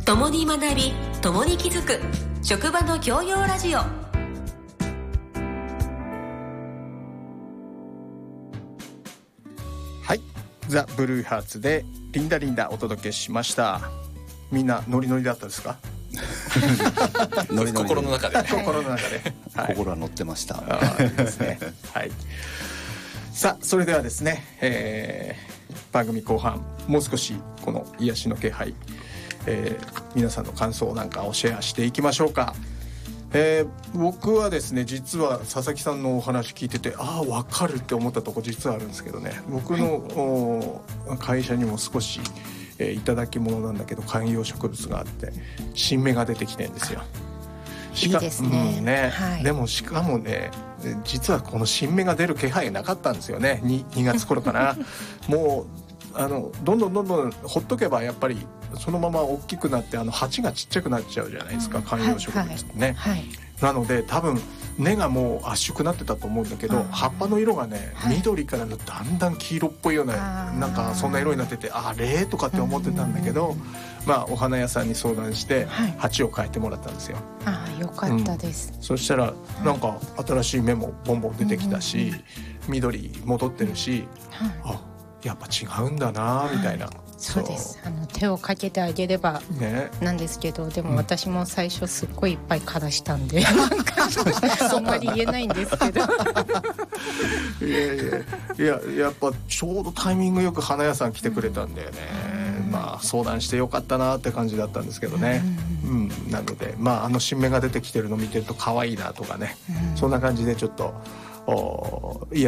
共に学び、共に気づく職場の教養ラジオ。 はい、ザ・ブルーハーツでリンダリンダお届けしました。みんなノリノリだったですか？ ノリノリ心の中で、心の中で、 はい、心は乗ってました。 いいですね。はい。さあ、それではですね、番組後半もう少しこの癒しの気配、皆さんの感想なんかをシェアしていきましょうか。僕はですね、実は佐々木さんのお話聞いてて、ああ分かるって思ったとこ実はあるんですけどね、僕の、会社にも少し、いただき物なんだけど観葉植物があって新芽が出てきてるんですよ。 いいですね。 はい、でもしかもね、実はこの新芽が出る気配なかったんですよね。 2月頃かな。もうどんどんほっとけばやっぱりそのまま大きくなって鉢がちっちゃくなっちゃうじゃないですか、観葉植物ってね、はいはい、なので多分根がもう圧縮なってたと思うんだけど、葉っぱの色がね、緑からだんだん黄色っぽいような、なんかそんな色になってて、あれとかって思ってたんだけど、まあお花屋さんに相談して鉢を変えてもらったんですよ。 ああ、よかったです、 そしたらなんか新しい芽もボンボン出てきたし、緑戻ってるし、あ、やっぱ違うんだなみたいな、 そうです。手をかけてあげればなんですけど、でも私も最初すっごいいっぱい枯らしたんで、あんまり言えないんですけどいややっぱちょうどタイミングよく花屋さん来てくれたんだよね。まあ相談してよかったなって感じだったんですけどね、なのでまあ新芽が出てきてるの見てると可愛いなとかね、そんな感じでちょっと